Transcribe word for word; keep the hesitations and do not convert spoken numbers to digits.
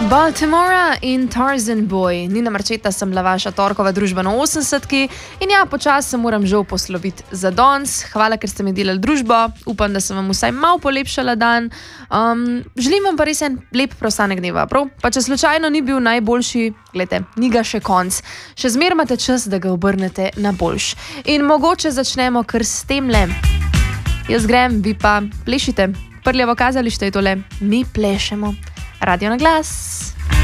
Baltimora in Tarzan Boy. Nina Marčeta sem bila vaša torkova družba na osemdesetki in ja, počasi se moram žal posloviti za danes. Hvala, ker ste mi delali družbo. Upam, da sem vam vsaj malo polepšala dan. Um, želim vam pa res en lep preostanek dneva, prav? Pa če slučajno ni bil najboljši, glejte, ni ga še konc. Še zmer imate čas, da ga obrnete na boljš. In mogoče začnemo kar s temle. Jaz grem, vi pa plešite. Prljavo kazalište je tole. Mi plešemo. Radio na glas.